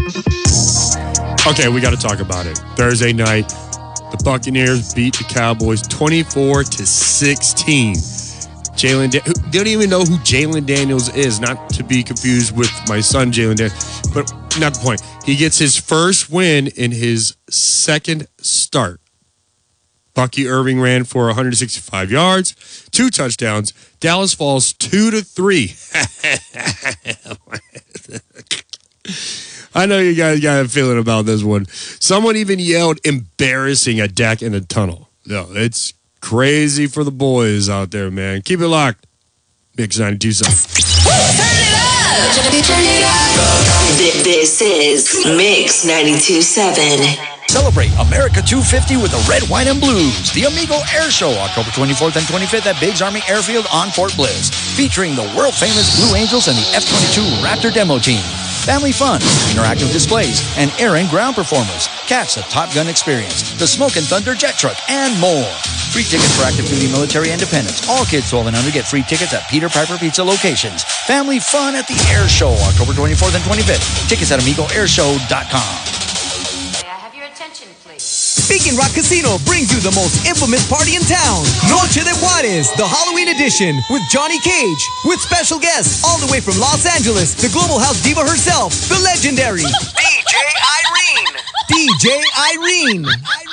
Okay, we got to talk about it. Thursday night, the Buccaneers beat the Cowboys 24-16. Don't even know who Jalen Daniels is, not to be confused with my son Jalen Daniels, but not the point. He gets his first win in his second start. Bucky Irving ran for 165 yards, 2 touchdowns. Dallas falls 2-3. I know you guys got a feeling about this one. Someone even yelled embarrassing at Dak in the tunnel. No, it's crazy for the boys out there, man. Keep it locked. Mix 92.7. Turn it up! This is Mix 92.7. Celebrate America 250 with the Red, White, and Blues. The Amigo Air Show, October 24th and 25th at Biggs Army Airfield on Fort Bliss. Featuring the world-famous Blue Angels and the F-22 Raptor demo team. Family fun, interactive displays, and air and ground performers. Catch the Top Gun experience, the Smoke and Thunder jet truck, and more. Free tickets for active duty military and dependents. All kids 12 and under get free tickets at Peter Piper Pizza locations. Family fun at the Air Show, October 24th and 25th. Tickets at AmigoAirShow.com. Beacon Rock Casino brings you the most infamous party in town. Noche de Juarez, the Halloween edition with Johnny Cage. With special guests all the way from Los Angeles, the Global House diva herself, the legendary DJ Irene. DJ Irene.